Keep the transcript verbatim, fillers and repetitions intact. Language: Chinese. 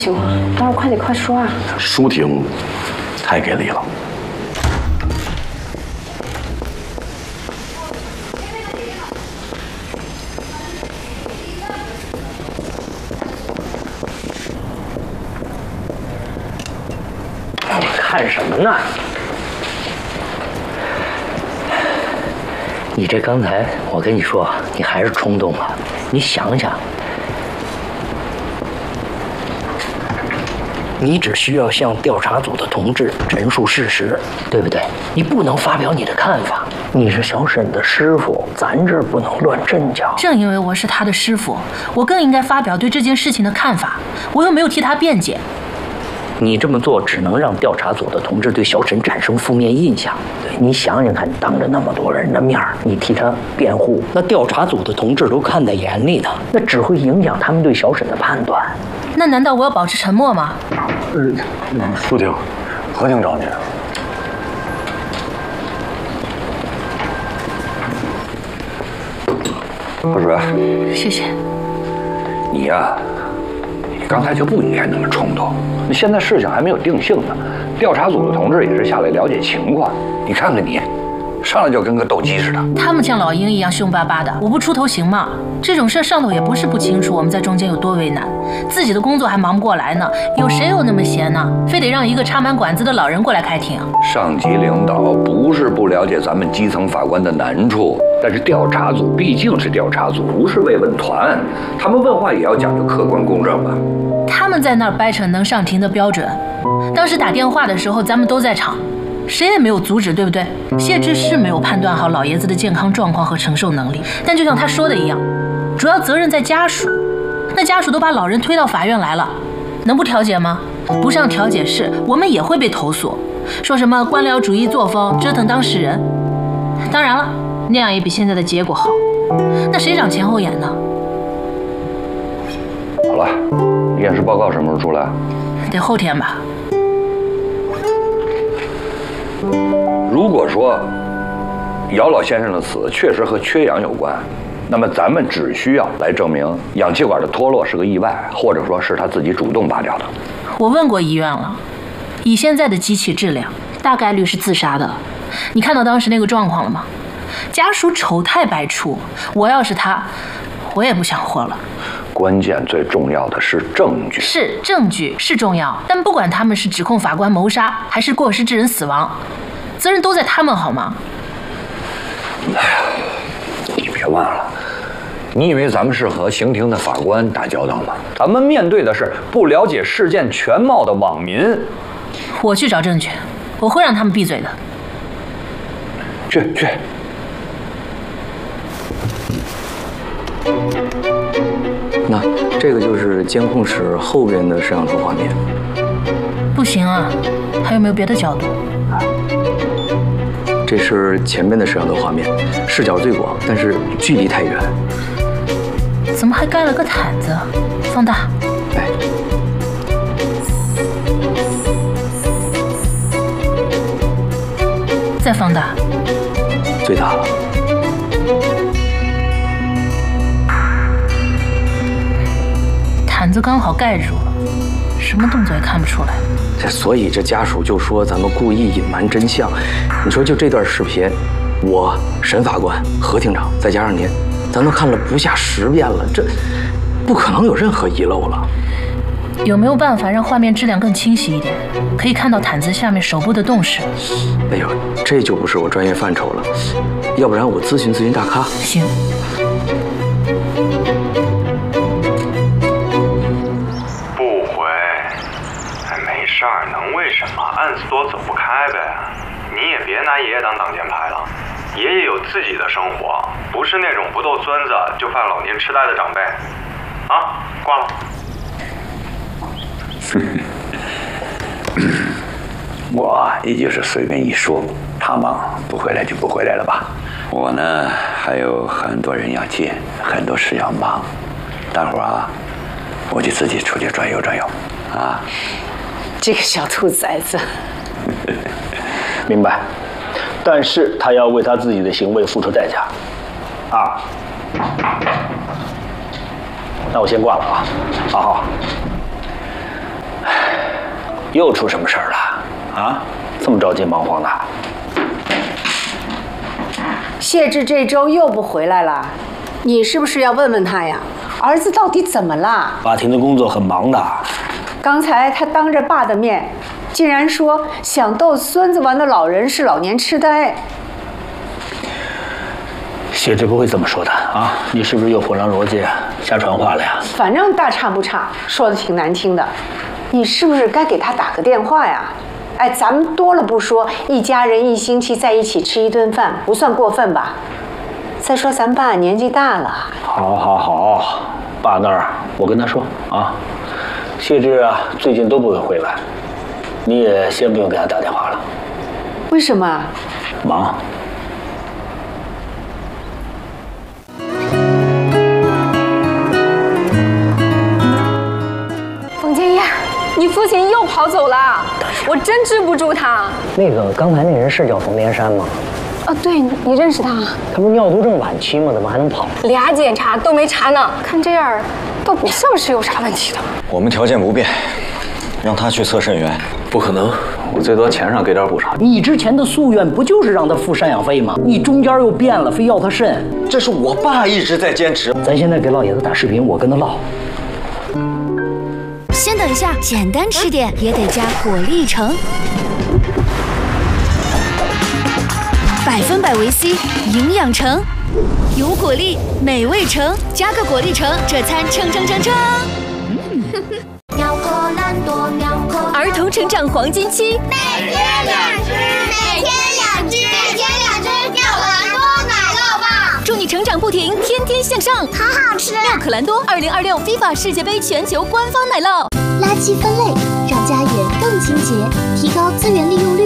行，待会儿快点快说啊！ 舒婷太给力了。 看什么呢？你这刚才，我跟你说，你还是冲动了。你想想，你只需要向调查组的同志陈述事实，对不对？你不能发表你的看法。你是小沈的师傅，咱这儿不能乱阵脚。 正因为我是他的师傅，我更应该发表对这件事情的看法。我又没有替他辩解。 你这么做只能让调查组的同志对小沈产生负面印象。你想想看，当着那么多人的面，你替他辩护，那调查组的同志都看在眼里呢，那只会影响他们对小沈的判断。 那难道我要保持沉默吗？ 呃，舒婷，何婷找你。 何主任， 谢谢。 你呀、啊。刚才就不应该那么冲动。那现在事情还没有定性呢，调查组的同志也是下来了解情况。你看看你，上来就跟个斗鸡似的。 他们像老鹰一样凶巴巴的，我不出头行吗？这种事上头也不是不清楚，我们在中间有多为难，自己的工作还忙不过来呢，有谁有那么闲呢？非得让一个插满管子的老人过来开庭？ 上级领导不是不了解咱们基层法官的难处。但是调查组毕竟是调查组，不是慰问团，他们问话也要讲究客观公正吧。 他们在那儿掰扯能上庭的标准，当时打电话的时候咱们都在场，谁也没有阻止，对不对？谢志是没有判断好老爷子的健康状况和承受能力，但就像他说的一样，主要责任在家属。那家属都把老人推到法院来了，能不调解吗？不上调解室，我们也会被投诉，说什么官僚主义作风折腾当事人。当然了，那样也比现在的结果好。那谁长前后眼呢？ 好了，验尸报告什么时候出来？ 得后天吧。 如果说姚老先生的死确实和缺氧有关，那么咱们只需要来证明氧气管的脱落是个意外，或者说是他自己主动拔掉的。 我问过医院了，以现在的机器质量，大概率是自杀的。你看到当时那个状况了吗？家属丑态百出，我要是他，我也不想活了。 关键最重要的是证据。 是证据是重要，但不管他们是指控法官谋杀，还是过失致人死亡，责任都在他们，好吗？ 哎呀，你别忘了，你以为咱们是和刑庭的法官打交道吗？咱们面对的是不了解事件全貌的网民。 我去找证据，我会让他们闭嘴的。 去去。 那这个就是监控室后边的摄像头画面。 不行啊，还有没有别的角度？ 这是前面的摄像头画面，视角最广，但是距离太远。 怎么还盖了个毯子？放大。 哎。 再放大。 最大了。 毯子刚好盖住了，什么动作也看不出来。 这所以这家属就说咱们故意隐瞒真相。你说就这段视频，我沈法官、何厅长再加上您，咱都看了不下十遍了，这不可能有任何遗漏了。 有没有办法让画面质量更清晰一点，可以看到毯子下面手部的动势？ 哎呦，这就不是我专业范畴了，要不然我咨询咨询大咖。 行。 不回，哎，没事儿，能为什么？案子多走不开呗。你也别拿爷爷当挡箭牌了，爷爷有自己的生活，不是那种不逗孙子就犯老年痴呆的长辈。啊，挂了。 我也就是随便一说，他忙不回来就不回来了吧。我呢还有很多人要见，很多事要忙，待会儿啊，我就自己出去转悠转悠，啊。 这个小兔崽子。 明白，但是他要为他自己的行为付出代价，啊。那我先挂了啊，好好。 又出什么事儿了？啊，这么着急忙慌的？ 谢志这周又不回来了，你是不是要问问他呀？儿子到底怎么了？ 法庭的工作很忙的。 刚才他当着爸的面，竟然说想逗孙子玩的老人是老年痴呆。 谢志不会这么说的啊！你是不是又混乱逻辑，瞎传话了呀？ 反正大差不差，说的挺难听的。你是不是该给他打个电话呀？哎，咱们多了不说，一家人一星期在一起吃一顿饭，不算过分吧？再说咱爸年纪大了。 好，好，好，爸那儿我跟他说啊，谢志啊，最近都不会回来，你也先不用给他打电话了。 为什么？ 忙。 冯建业，你父亲又跑走了，我真治不住他。 那个刚才那人是叫冯连山吗？ 啊，对，你认识他？ 他不是尿毒症晚期吗？怎么还能跑？ 俩检查都没查呢，看这样倒不像是有啥问题的。 我们条件不变，让他去测肾源。 不可能，我最多钱上给点补偿。 你之前的夙愿不就是让他付赡养费吗？你中间又变了，非要他肾。 这是我爸一直在坚持。 咱现在给老爷子打视频，我跟他唠。 先等一下，简单吃点也得加果粒橙，百分百维 C， 营养橙，有果粒，美味橙，加个果粒橙，这餐撑撑撑撑。儿童成长黄金期， 每天两只，每天两只，每天两只妙可蓝多奶酪棒， 祝你成长不停，天天向上， 好好吃。 妙可蓝多二零二六 FIFA 世界杯全球官方奶酪， 垃圾分类，让家园更清洁，提高资源利用率。